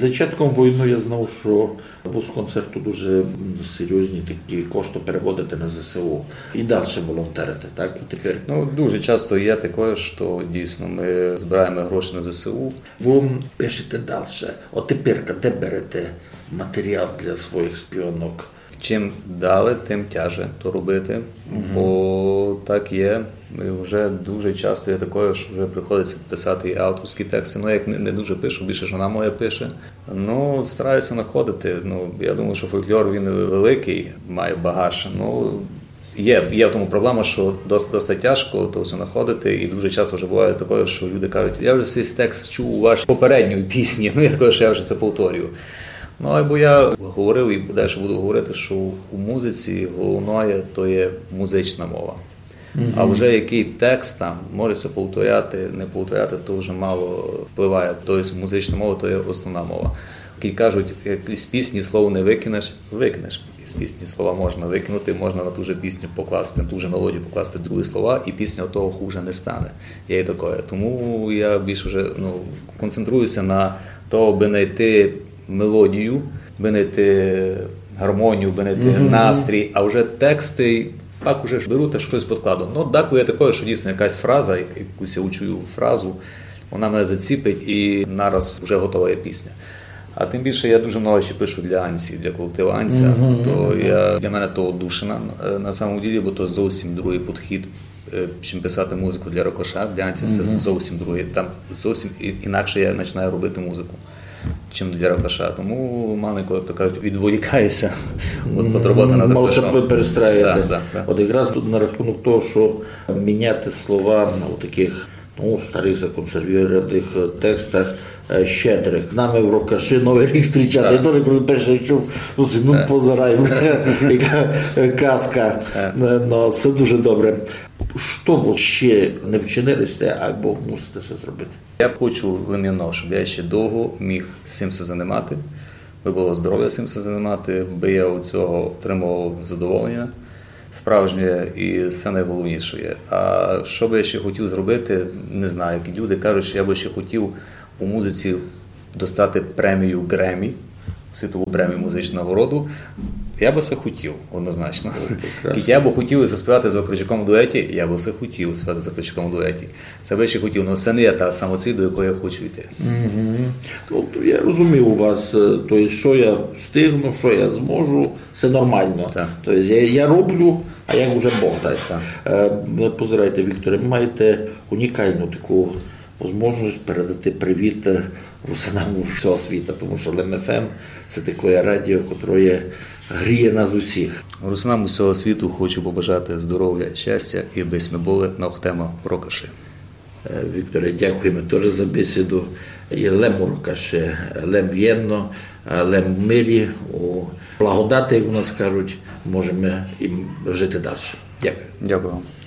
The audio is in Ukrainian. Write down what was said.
початком війни я знав, що з концерту дуже серйозні такі кошти переводити на ЗСУ. І далі волонтерити, так? І тепер? Дуже часто є таке, що дійсно ми збираємо гроші на ЗСУ. Ви пишете далі. От тепер, де берете матеріал для своїх співанок? Чим далі, тим тяже то робити, бо так є. Вже дуже часто є таке, що вже приходиться писати і авторські тексти. Я їх не дуже пишу, більше жона моя пише. Стараюся знаходити. Я думаю, що фольклор, він великий, має багаж. Є в тому проблема, що досить тяжко то все знаходити, і дуже часто вже буває таке, що люди кажуть, я вже цей текст чув у вашій попередньої пісні, я також, що я вже це повторюю. Або я говорив і далі буду говорити, що у музиці головною то є музична мова. А вже який текст там можеться повторяти, не повторяти, то вже мало впливає. Тобто музична мова то є основна мова. Які кажуть, з пісні слово не викинеш, з пісні слова можна викинути, можна на ту же пісню покласти, на ту же мелодію покласти другі слова, і пісня від того хуже не стане. Є і таке. Тому я більше вже концентруюся на того, аби знайти мелодію, би знайти гармонію, би знайти настрій, а вже тексти так уже беру та щось підкладу. Деколи є таке, що дійсно якась фраза, якусь я учую фразу, вона мене заціпить і нараз вже готова є пісня. А тим більше я дуже много ще пишу для Анці, для колективу Анця, то для мене то одушина на самому ділі, бо то зовсім другий підхід, чим писати музику для Рокоша, для Анці це зовсім другий, там зовсім інакше я починаю робити музику, чим для Рокоша. Тому маленько, як то кажуть, відволікаюся від роботи над Рокошем. Можна перестраювати. От якраз на рахунок того, що міняти слова у таких старих законсервованих текстах, щедрих. З нами в Рокоші Новий рік зустрічати. Я теж коли перше чув, позирай, яка казка. Це дуже добре. Що ви ще не вчинилися, або мусите це зробити? Я хочу лем'яно, щоб я ще довго міг цим все займати, би було здоров'я цим все займати, би я у цього отримував задоволення справжнє, і це найголовніше є. А що би я ще хотів зробити, не знаю, які люди кажуть, що я би ще хотів у музиці достати премію Греммі, світову премію музичного роду. Я би це хотів, однозначно. Я би хотів заспівати з Вакарчуком у дуеті, я би це хотів співати з Вакарчуком у дуеті. Це би ще хотів, але це не є та самоціль, до якої я хочу йти. Я розумію у вас, тобто, що я встигну, що я зможу, це нормально. Тобто, я роблю, а як вже Бог дасть. Позирайте, Вікторе, ви маєте унікальну таку можливість передати привіт русинам всього світу, тому що ЛМФМ – це таке радіо, яке гріє нас усіх. Русинам усього світу хочу побажати здоров'я, щастя і аби ми були на Охтема Рокоші. Вікторе, дякуємо теж за бесіду. Лем у Рокоші, лем в'єнно, лем в мирі, у благодаті, як у нас кажуть, можемо і жити далі. Дякую. Дякую.